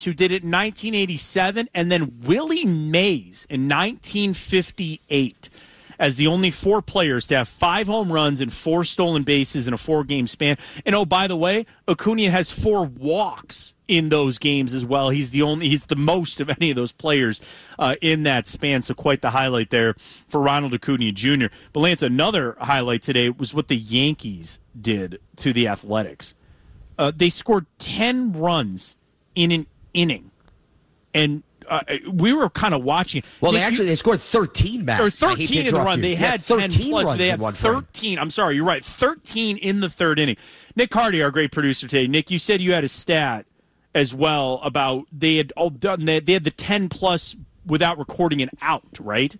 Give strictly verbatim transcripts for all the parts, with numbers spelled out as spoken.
who did it in nineteen eighty-seven, and then Willie Mays in nineteen fifty-eight as the only four players to have five home runs and four stolen bases in a four-game span. And, oh, by the way, Acuna has four walks in those games as well. He's the only, he's the most of any of those players uh, in that span, so quite the highlight there for Ronald Acuna Junior But, Lance, another highlight today was what the Yankees did to the Athletics. Uh, they scored ten runs in an inning, and uh, we were kind of watching. Well, Nick, they actually you, they scored thirteen, Matt. Or thirteen in the run. You. They yeah, had thirteen ten plus. runs They had in one thirteen. frame. I'm sorry, you're right. thirteen in the third inning. Nick Hardy, our great producer today. Nick, you said you had a stat as well about they had all done. They, they had the ten plus without recording an out, right?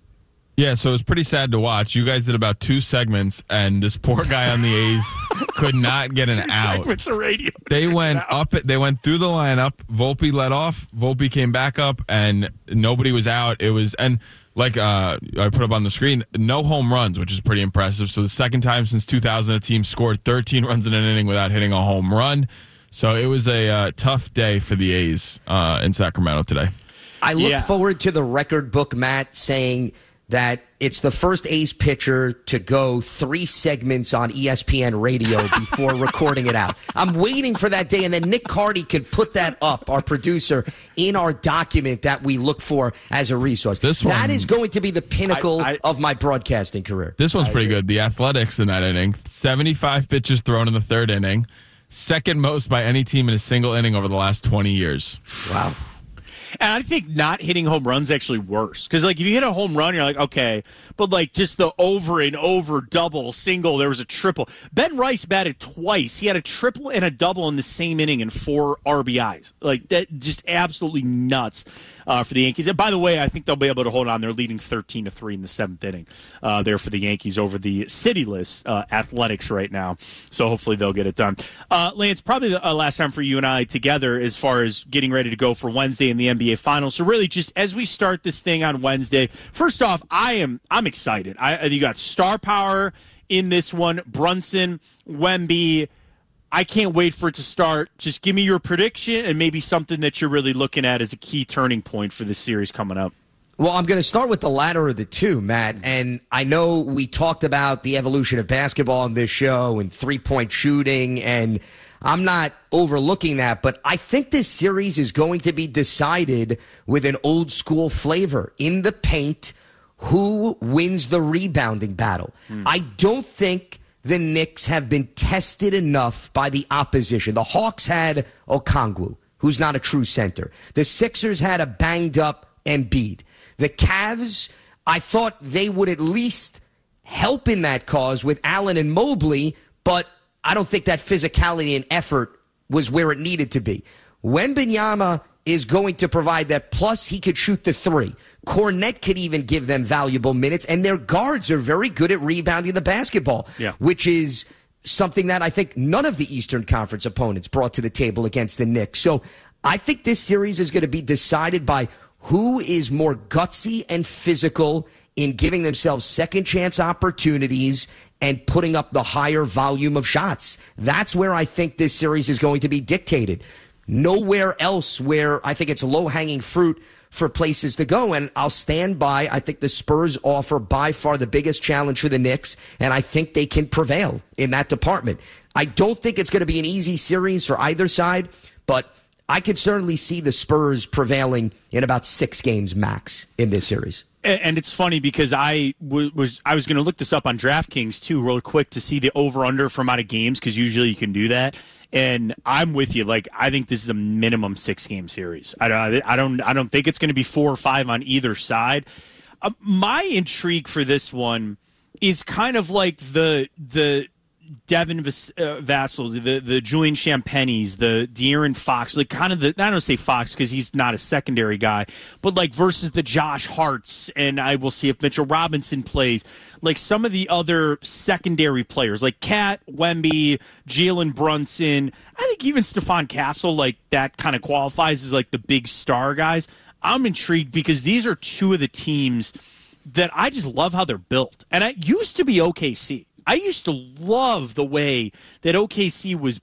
Yeah, so it was pretty sad to watch. You guys did about two segments, and this poor guy on the A's could not get an two out. Segments of radio. They went up. They went through the lineup. Volpe led off. Volpe came back up, and nobody was out. It was and like uh, I put up on the screen, no home runs, which is pretty impressive. So the second time since two thousand, a team scored thirteen runs in an inning without hitting a home run. So it was a uh, tough day for the A's uh, in Sacramento today. I look Yeah. forward to the record book, Matt, saying that it's the first A's pitcher to go three segments on E S P N radio before recording it out. I'm waiting for that day, and then Nick Carty could put that up, our producer, in our document that we look for as a resource. This that one- is going to be the pinnacle I- I- of my broadcasting career. This one's pretty good. The Athletics in that inning, seventy-five pitches thrown in the third inning, second most by any team in a single inning over the last twenty years. Wow. And I think not hitting home runs actually worse. Because, like, if you hit a home run, you're like, okay. But, like, just the over and over double, single, there was a triple. Ben Rice batted twice. He had a triple and a double in the same inning and four R B Is. Like, that just absolutely nuts uh, for the Yankees. And, by the way, I think they'll be able to hold on. They're leading thirteen to three in the seventh inning uh, there for the Yankees over the cityless uh, Athletics right now. So, hopefully, they'll get it done. Uh, Lance, probably the uh, last time for you and I together as far as getting ready to go for Wednesday in the N B A Finals. So really, just as we start this thing on Wednesday, first off, I am I'm excited. I you got star power in this one. Brunson, Wemby. I can't wait for it to start. Just give me your prediction and maybe something that you're really looking at as a key turning point for this series coming up. Well, I'm going to start with the latter of the two, Matt. And I know we talked about the evolution of basketball on this show and three-point shooting, and I'm not overlooking that, but I think this series is going to be decided with an old-school flavor. In the paint, who wins the rebounding battle? Mm. I don't think the Knicks have been tested enough by the opposition. The Hawks had Okongwu, who's not a true center. The Sixers had a banged-up Embiid. The Cavs, I thought they would at least help in that cause with Allen and Mobley, but I don't think that physicality and effort was where it needed to be. Wembanyama is going to provide that, plus he could shoot the three. Cornette could even give them valuable minutes, and their guards are very good at rebounding the basketball, yeah. which is something that I think none of the Eastern Conference opponents brought to the table against the Knicks. So I think this series is going to be decided by who is more gutsy and physical in giving themselves second chance opportunities and putting up the higher volume of shots. That's where I think this series is going to be dictated. Nowhere else where I think it's low-hanging fruit for places to go. And I'll stand by. I think the Spurs offer by far the biggest challenge for the Knicks, and I think they can prevail in that department. I don't think it's going to be an easy series for either side, but I could certainly see the Spurs prevailing in about six games max in this series. And it's funny because I w- was I was going to look this up on DraftKings too, real quick, to see the over/under for amount of games, because usually you can do that. And I'm with you. Like, I think this is a minimum six game series. I don't. I don't. I don't think it's going to be four or five on either side. Uh, my intrigue for this one is kind of like the the. Devin Vas- uh, Vassals, the the Julian Champagnes, the De'Aaron Fox, like kind of the, I don't say Fox because he's not a secondary guy, but like versus the Josh Harts, and I will see if Mitchell Robinson plays, like some of the other secondary players, like Cat, Wemby, Jalen Brunson. I think even Stephon Castle, like that kind of qualifies as like the big star guys. I'm intrigued because these are two of the teams that I just love how they're built. And it used to be O K C. I used to love the way that O K C was built.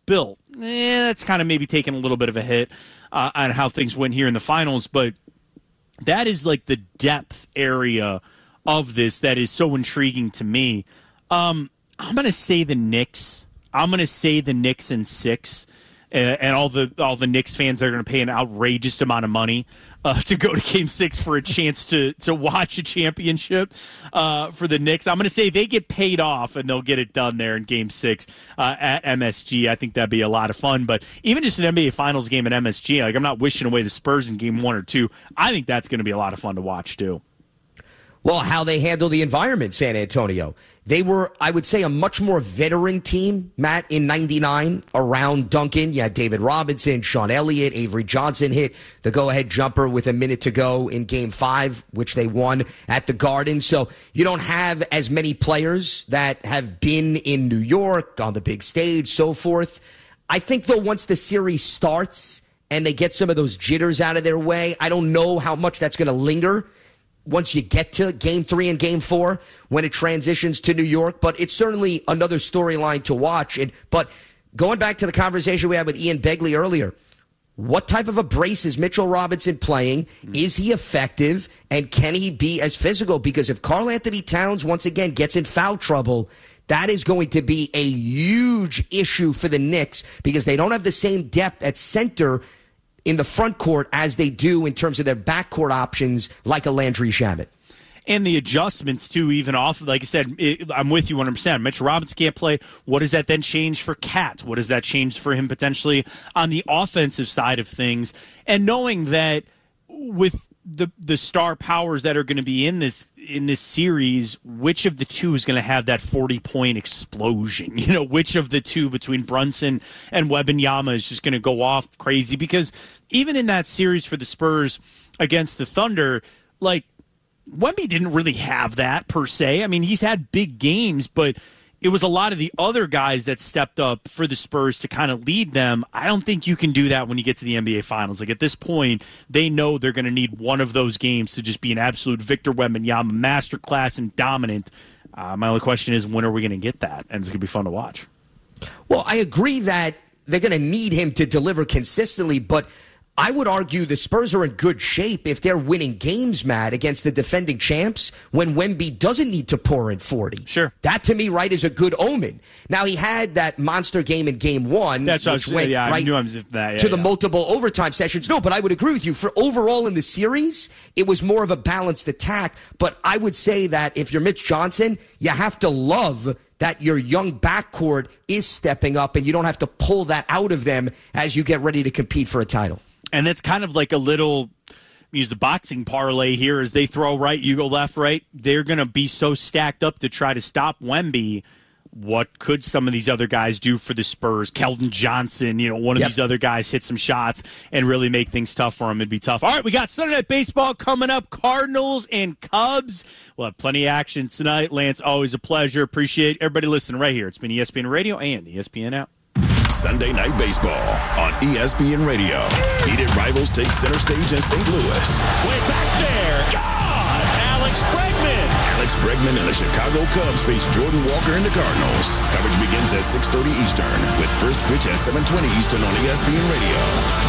eh, that's kind of maybe taking a little bit of a hit uh, on how things went here in the finals. But that is like the depth area of this that is so intriguing to me. Um, I'm going to say the Knicks. I'm going to say the Knicks in six. Uh, and all the all the Knicks fans are going to pay an outrageous amount of money uh, to go to Game Six for a chance to to watch a championship uh, for the Knicks. I'm going to say they get paid off and they'll get it done there in Game Six uh, at M S G. I think that'd be a lot of fun. But even just an N B A Finals game at M S G, like I'm not wishing away the Spurs in Game One or Two. I think that's going to be a lot of fun to watch too. Well, how they handle the environment, San Antonio. They were, I would say, a much more veteran team, Matt, in ninety-nine around Duncan. You had David Robinson, Sean Elliott, Avery Johnson hit the go-ahead jumper with a minute to go in Game five, which they won at the Garden. So you don't have as many players that have been in New York on the big stage, so forth. I think, though, once the series starts and they get some of those jitters out of their way, I don't know how much that's going to linger once you get to game three and game four when it transitions to New York. But it's certainly another storyline to watch. And but going back to the conversation we had with Ian Begley earlier, what type of a brace is Mitchell Robinson playing? Is he effective? And can he be as physical? Because if Karl Anthony Towns once again gets in foul trouble, that is going to be a huge issue for the Knicks because they don't have the same depth at center in the front court as they do in terms of their backcourt options like a Landry Shamet. And the adjustments, too, even off, like I said, it, I'm with you one hundred percent. Mitchell Robinson can't play. What does that then change for Cat? What does that change for him potentially on the offensive side of things? And knowing that with the the star powers that are going to be in this in this series, which of the two is going to have that forty-point explosion? You know, which of the two between Brunson and Wembanyama is just going to go off crazy? Because even in that series for the Spurs against the Thunder, like, Wemby didn't really have that per se. I mean, he's had big games, but it was a lot of the other guys that stepped up for the Spurs to kind of lead them. I don't think you can do that when you get to the N B A Finals. Like, at this point, they know they're going to need one of those games to just be an absolute Victor Wembanyama masterclass and dominant. Uh, my only question is, when are we going to get that? And it's going to be fun to watch. Well, I agree that they're going to need him to deliver consistently, but I would argue the Spurs are in good shape if they're winning games, Matt, against the defending champs when Wemby doesn't need to pour in forty. Sure. That, to me, right, is a good omen. Now, he had that monster game in game one. That's which what I was, went yeah, right I knew I was that, yeah, to the yeah. multiple overtime sessions. No, but I would agree with you. For overall in the series, it was more of a balanced attack. But I would say that if you're Mitch Johnson, you have to love that your young backcourt is stepping up and you don't have to pull that out of them as you get ready to compete for a title. And that's kind of like a little, use the boxing parlay here, as they throw right, you go left, right. They're going to be so stacked up to try to stop Wemby. What could some of these other guys do for the Spurs? Keldon Johnson, you know, one of yep. these other guys hit some shots and really make things tough for him. It'd be tough. All right, we got Sunday Night Baseball coming up. Cardinals and Cubs. We'll have plenty of action tonight. Lance, always a pleasure. Appreciate everybody listening right here. It's been E S P N Radio and the E S P N app. Sunday Night Baseball on E S P N Radio. Heated rivals take center stage in Saint Louis. Way back there. God! Alex Bregman. Alex Bregman and the Chicago Cubs face Jordan Walker and the Cardinals. Coverage begins at six thirty Eastern with first pitch at seven twenty Eastern on E S P N Radio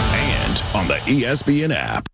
and on the E S P N app.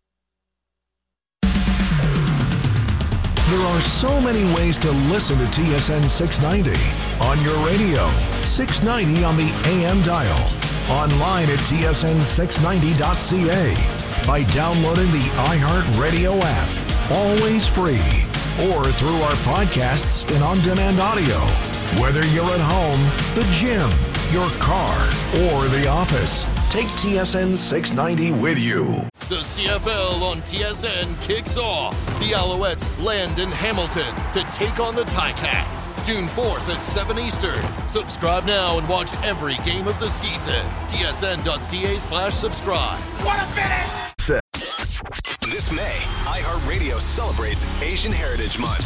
There are so many ways to listen to T S N six ninety. On your radio, six ninety on the A M dial. Online at T S N six ninety dot C A. By downloading the iHeartRadio app. Always free. Or through our podcasts and on-demand audio. Whether you're at home, the gym, your car, or the office, take T S N six ninety with you. The C F L on T S N kicks off. The Alouettes land in Hamilton to take on the Ticats. June fourth at seven Eastern. Subscribe now and watch every game of the season. T S N dot C A slash subscribe. What a finish! This May, iHeartRadio celebrates Asian Heritage Month.